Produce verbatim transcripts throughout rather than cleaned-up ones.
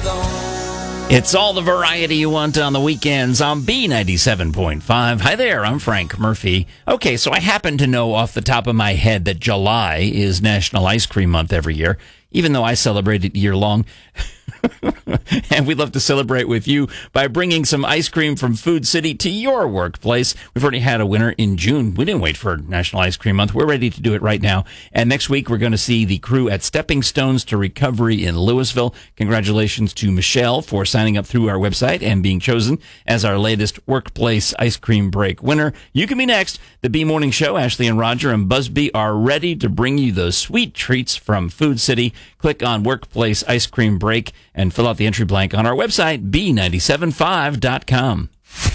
It's all the variety you want on the weekends on B ninety-seven point five. Hi there, I'm Frank Murphy. Okay, so I happen to know off the top of my head that July is National Ice Cream Month every year, even though I celebrate it year long. And we'd love to celebrate with you by bringing some ice cream from Food City to your workplace. We've already had a winner in June. We didn't wait for National Ice Cream Month. We're ready to do it right now. And next week, we're going to see the crew at Stepping Stones to Recovery in Louisville. Congratulations to Michelle for signing up through our website and being chosen as our latest workplace ice cream break winner. You can be next. The B Morning Show, Ashley and Roger and Busby are ready to bring you those sweet treats from Food City. Click on Workplace Ice Cream Break and fill out the entry blank on our website, B nine seven five dot com.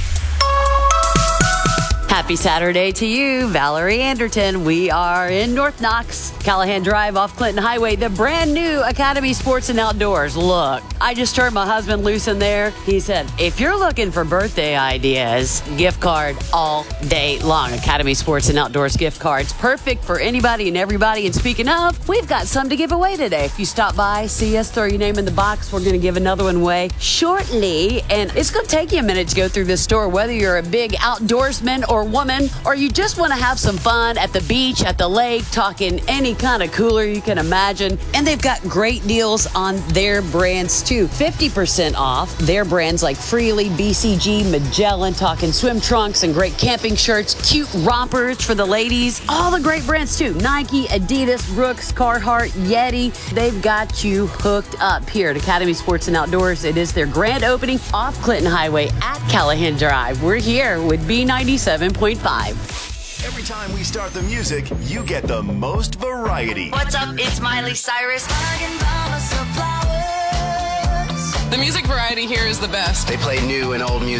Happy Saturday to you, Valerie Anderton. We are in North Knox, Callahan Drive off Clinton Highway, the brand new Academy Sports and Outdoors. Look, I just turned my husband loose in there. He said, if you're looking for birthday ideas, gift card all day long. Academy Sports and Outdoors gift cards, perfect for anybody and everybody. And speaking of, we've got some to give away today. If you stop by, see us, throw your name in the box, we're going to give another one away shortly. And it's going to take you a minute to go through this store, whether you're a big outdoorsman or woman, or you just want to have some fun at the beach, at the lake, talking any kind of cooler you can imagine. And they've got great deals on their brands too. fifty percent off their brands like Freely, B C G, Magellan, talking swim trunks and great camping shirts, cute rompers for the ladies. All the great brands too. Nike, Adidas, Brooks, Carhartt, Yeti. They've got you hooked up here at Academy Sports and Outdoors. It is their grand opening off Clinton Highway at Callahan Drive. We're here with B ninety-seven point five. Every time we start the music, you get the most variety. What's up? It's Miley Cyrus. The music variety here is the best. They play new and old music.